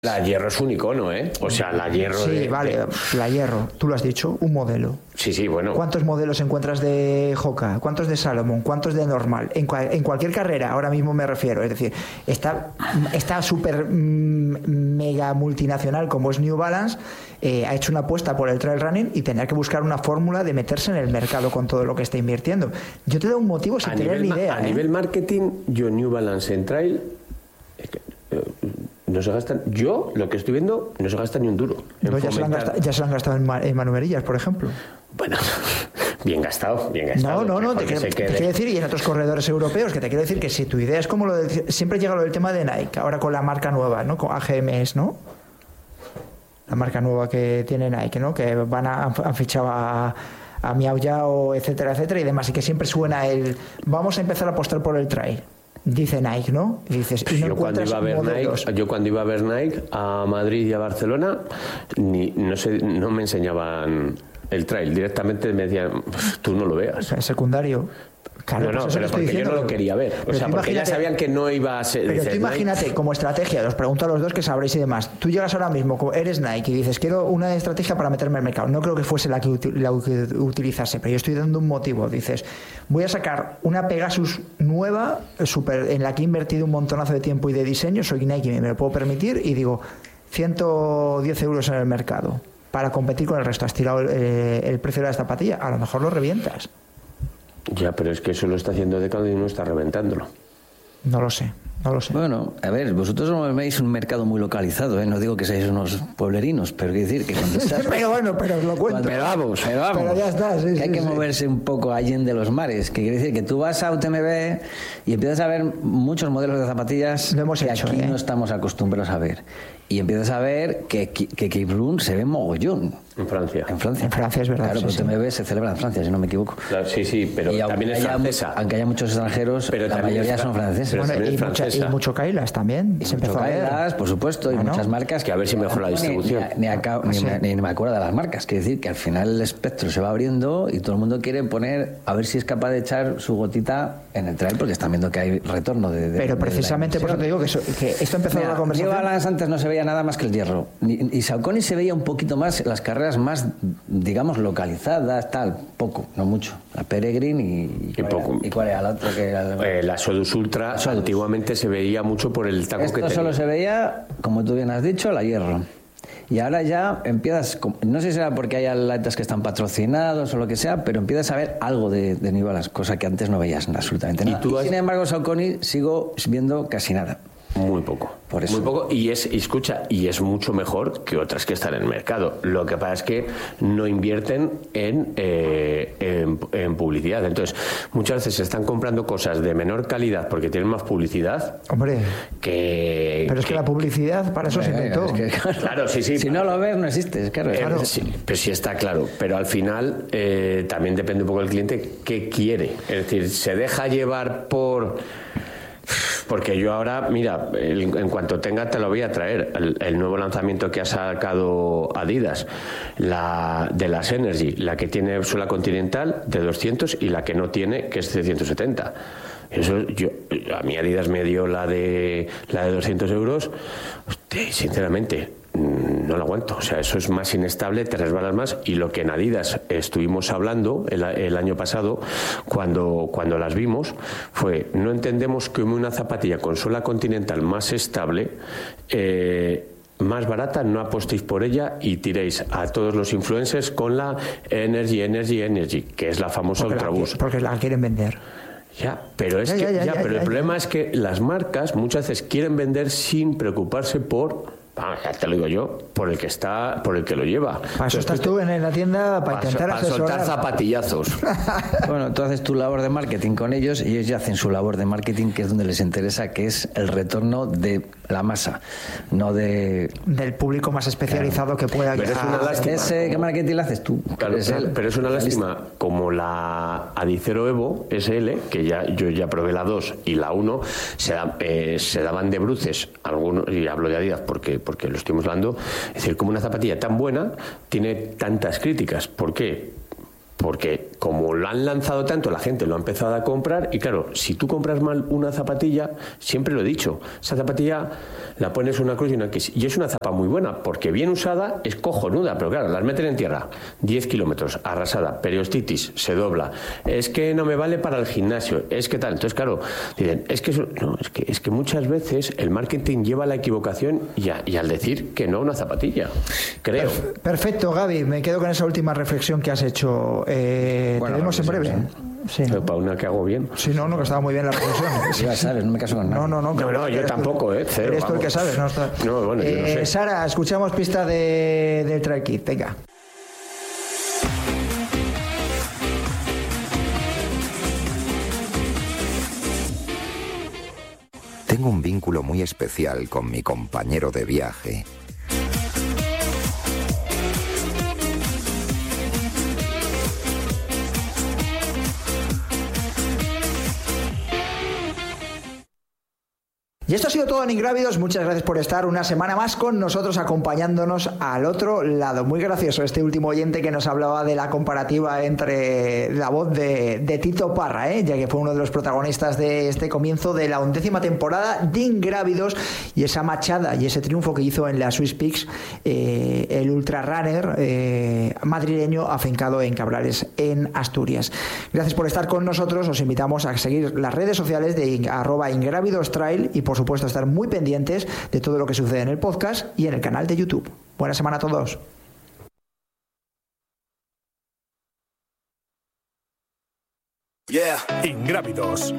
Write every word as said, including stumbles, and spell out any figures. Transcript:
La Hierro es un icono, ¿eh? O sea, la Hierro... Sí, de, vale, de... la Hierro, tú lo has dicho, un modelo. Sí, sí, bueno. ¿Cuántos modelos encuentras de Hoka? ¿Cuántos de Salomon? ¿Cuántos de normal? En, cual, en cualquier carrera, ahora mismo me refiero. Es decir, está está súper mmm, mega multinacional como es New Balance, eh, ha hecho una apuesta por el trail running y tendrá que buscar una fórmula de meterse en el mercado con todo lo que está invirtiendo. Yo te doy un motivo sin a tener nivel, ni idea. A ¿eh? nivel marketing, yo New Balance en trail... No se gastan, yo lo que estoy viendo, no se gasta ni un duro. No, ya, se lo han gastado, ya se lo han gastado en, ma, en manumerillas, por ejemplo. Bueno, bien gastado, bien gastado. No, no, no, te quiero, te quiero decir, y en otros corredores europeos, que te quiero decir que si tu idea es como lo de, siempre llega lo del tema de Nike, ahora con la marca nueva, ¿no? Con A G M S, ¿no? La marca nueva que tiene Nike, ¿no? Que van a, han fichado a, a Miao Yao, etcétera, etcétera, y demás, y que siempre suena el, vamos a empezar a apostar por el trail. Dice Nike, ¿no? Y dices, y no yo, cuando iba a ver Nike, yo cuando iba a ver Nike a Madrid y a Barcelona, ni, no, sé, no me enseñaban el trail. Directamente me decían, tú no lo veas. Es secundario. Claro, no, no, pues pero porque diciendo, yo no lo quería ver. O sea, porque ya sabían que no iba a ser... Pero dices, tú imagínate, Nike, como estrategia, os pregunto a los dos que sabréis y demás, tú llegas ahora mismo, eres Nike y dices, quiero una estrategia para meterme al mercado. No creo que fuese la que, la que utilizase, pero yo estoy dando un motivo. Dices, voy a sacar una Pegasus nueva, super, en la que he invertido un montonazo de tiempo y de diseño, soy Nike y me lo puedo permitir, y digo, ciento diez euros en el mercado para competir con el resto. Has tirado eh, el precio de la zapatilla, a lo mejor lo revientas. Ya, pero es que eso lo está haciendo Decathlon y no está reventándolo. No lo sé, no lo sé. Bueno, a ver, vosotros no veis un mercado muy localizado, ¿eh? No digo que seáis unos pueblerinos, pero quiero decir que cuando estás... pero bueno, pero os lo cuento. Pero vamos, pero vamos. Pero ya está, sí, que sí, hay que sí. moverse un poco allende los mares, que quiere decir que tú vas a U T M B y empiezas a ver muchos modelos de zapatillas lo hemos que hecho, aquí ¿eh? no estamos acostumbrados a ver. Y empiezas a ver que, que, que Cape Run se ve mogollón. En Francia. En Francia. En Francia es verdad. Claro, sí, pero sí. U T M B se celebra en Francia, si no me equivoco. Claro, sí, sí, pero y también es haya, francesa. Aunque haya muchos extranjeros, pero la mayoría son franceses. Pero Bueno, y, es mucha, y mucho Kailas también. Y se mucho empezó a ver. Kailas, por supuesto, y Bueno, muchas marcas. que a ver si mejora la distribución. Ni, ni, acabo, sí. ni, ni me acuerdo de las marcas. Quiere decir que al final el espectro se va abriendo y todo el mundo quiere poner, a ver si es capaz de echar su gotita en el trail, porque están viendo que hay retorno de. de Pero de precisamente por eso te digo que, eso, que esto empezó Mira, la conversación. New Balance antes no se veía nada más que el hierro. Y, y Saucony se veía un poquito más, las carreras más, digamos, localizadas, tal, poco, no mucho. La Peregrine y. Y, poco. Era, ¿y cuál era la otra? Que era el... eh, la Sodus Ultra, Sodus. Antiguamente se veía mucho por el taco Esto que tenía. Solo se veía, como tú bien has dicho, la hierro. Y ahora ya empiezas, no sé si será porque hay atletas que están patrocinados o lo que sea, pero empiezas a ver algo de, de New Balance, cosa que antes no veías absolutamente nada. Y, tú y has... sin embargo, Saucony sigo viendo casi nada. Muy poco. Por eso. Muy poco. Y es, y escucha, y es mucho mejor que otras que están en el mercado. Lo que pasa es que no invierten en, eh, en, en publicidad. Entonces, muchas veces se están comprando cosas de menor calidad porque tienen más publicidad. Hombre. Que. Pero es que, que la publicidad para eso Hombre, se inventó. Es que, claro, claro, sí, sí. Si no lo ves, no existe. Es claro. Eh, claro. Sí, pero sí está claro. Pero al final eh, también depende un poco del cliente qué quiere. Es decir, se deja llevar por. Porque yo ahora, mira, el, en cuanto tenga te lo voy a traer, el, el nuevo lanzamiento que ha sacado Adidas, la de las Energy, la que tiene suela continental de doscientos y la que no tiene, que es de ciento setenta. Eso yo, a mí Adidas me dio la de la de doscientos euros, hostia, sinceramente no lo aguanto. O sea, eso es más inestable, te resbalas más. Y lo que en Adidas estuvimos hablando el, el año pasado, cuando, cuando las vimos, fue: no entendemos que una zapatilla con suela continental más estable, eh, más barata, no apostéis por ella y tiréis a todos los influencers con la Energy, Energy, Energy, que es la famosa porque Ultraboost. La, porque la quieren vender. Ya, pero es ya, que, ya, ya, ya, ya, pero ya, el problema ya. es que las marcas muchas veces quieren vender sin preocuparse por, ah, ya te lo digo yo, por el que está, por el que lo lleva. Para eso estás tú en la tienda para, para intentar para asesorar. soltar zapatillazos. Bueno, tú haces tu labor de marketing con ellos y ellos ya hacen su labor de marketing, que es donde les interesa, que es el retorno de la masa, no de... del público más especializado, claro, que pueda... Pero es una lástima. ¿Ese qué marketing le haces tú? Claro, es el, pero es una lástima, como la Adicero Evo S L, que ya yo ya probé la dos y la uno, se, da, eh, se daban de bruces, algunos, y hablo de Adidas porque, porque lo estuvimos hablando, es decir, como una zapatilla tan buena tiene tantas críticas. ¿Por qué? porque como lo han lanzado tanto, la gente lo ha empezado a comprar y claro, si tú compras mal una zapatilla, siempre lo he dicho, esa zapatilla la pones una cruz y una X y es una zapa muy buena porque bien usada es cojonuda, pero claro, las meten en tierra, diez kilómetros, arrasada, periostitis, se dobla, es que no me vale para el gimnasio, es que tal, entonces claro, dicen, es que, eso, no, es que, es que muchas veces el marketing lleva a la equivocación y, a, y al decir que no a una zapatilla, creo. Perfecto, Gaby, me quedo con esa última reflexión que has hecho. Eh, bueno, te vemos en breve. Sí. Pero para una que hago bien. Sí, no, no, que estaba muy bien la reflexión. Sí, ya sabes, no me caso con nada. No, no, no. No, no, yo tampoco, ¿eh? Cero, eres tú el que sabes, ¿no? Está... No, bueno, yo no sé. Eh, Sara, escuchamos pista de, del Trail Kit, venga. Tengo un vínculo muy especial con mi compañero de viaje. Y esto ha sido todo en Ingrávidos. Muchas gracias por estar una semana más con nosotros, acompañándonos al otro lado. Muy gracioso este último oyente que nos hablaba de la comparativa entre la voz de, de Tito Parra, ¿eh? ya que fue uno de los protagonistas de este comienzo de la undécima temporada de Ingrávidos y esa machada y ese triunfo que hizo en la Swiss Peaks eh, el ultrarunner eh, madrileño afincado en Cabrales, en Asturias. Gracias por estar con nosotros. Os invitamos a seguir las redes sociales de arroba Ingrávidos Trail y por supuesto estar muy pendientes de todo lo que sucede en el podcast y en el canal de YouTube. Buena semana a todos. Yeah. Ingrávidos,